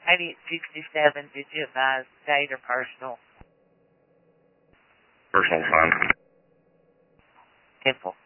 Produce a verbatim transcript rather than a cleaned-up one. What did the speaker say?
eighty-eight sixty-seven, did you advise state or personal? Personal fine. Temple.